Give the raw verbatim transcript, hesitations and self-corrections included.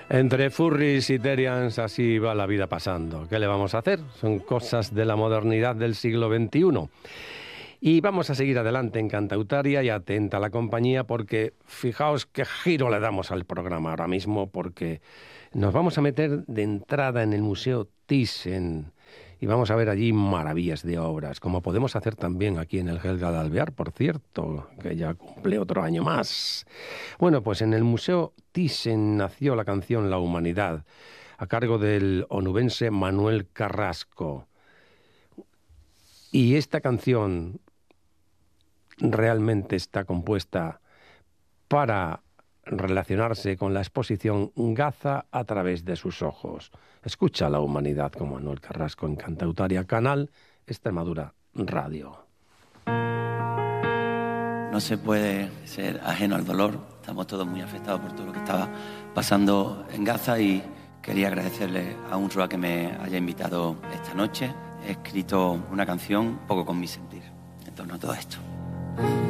Entre furries y terians así va la vida pasando. ¿Qué le vamos a hacer? Son cosas de la modernidad del siglo veintiuno. Y vamos a seguir adelante en Cantautaria y atenta a la compañía porque fijaos qué giro le damos al programa ahora mismo, porque nos vamos a meter de entrada en el Museo Thyssen y vamos a ver allí maravillas de obras, como podemos hacer también aquí en el Helga de Alvear, por cierto, que ya cumple otro año más. Bueno, pues en el Museo Thyssen nació la canción La Humanidad, a cargo del onubense Manuel Carrasco. Y esta canción realmente está compuesta para relacionarse con la exposición Gaza a través de sus ojos. Escucha La Humanidad con Manuel Carrasco en Cantautaria, Canal Extremadura Radio. No se puede ser ajeno al dolor. Estamos todos muy afectados por todo lo que estaba pasando en Gaza y quería agradecerle a UNRWA que me haya invitado esta noche. He escrito una canción un poco con mi sentir en torno a todo esto.